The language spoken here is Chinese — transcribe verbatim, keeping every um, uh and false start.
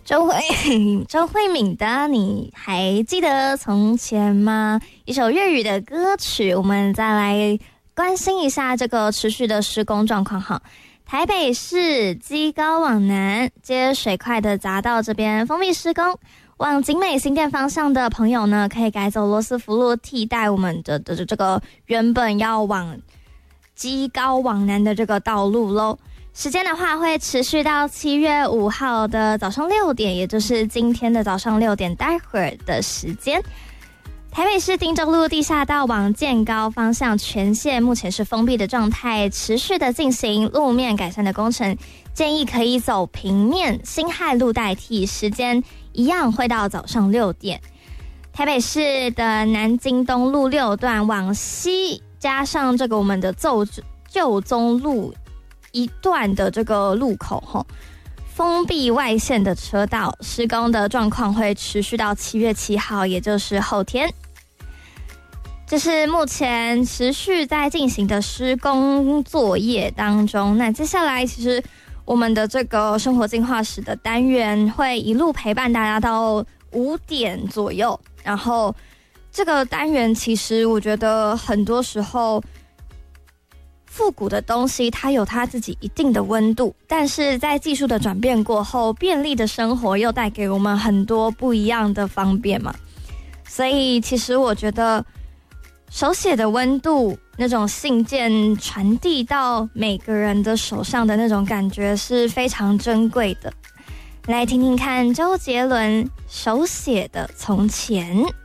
周慧周慧敏的你还记得从前吗？一首粤语的歌曲，我们再来关心一下这个持续的施工状况哈。台北市基高往南接水块的匝道这边封闭施工，往景美新店方向的朋友呢，可以改走罗斯福路，替代我们的的这个原本要往基高往南的这个道路咯。时间的话会持续到七月五号的早上六点，也就是今天的早上六点，待会儿的时间。台北市汀州路地下道往建高方向全线目前是封闭的状态，持续的进行路面改善的工程，建议可以走平面辛亥路代替，时间一样会到早上六点。台北市的南京东路六段往西，加上这个我们的旧旧宗路一段的这个路口吼，封闭外线的车道，施工的状况会持续到七月七号，也就是后天。这是目前持续在进行的施工作业当中。那接下来其实我们的这个生活进化史的单元会一路陪伴大家到五点左右，然后这个单元其实我觉得很多时候复古的东西它有它自己一定的温度，但是在技术的转变过后，便利的生活又带给我们很多不一样的方便嘛。所以其实我觉得手写的温度，那种信件传递到每个人的手上的那种感觉是非常珍贵的。来听听看周杰伦手写的从前。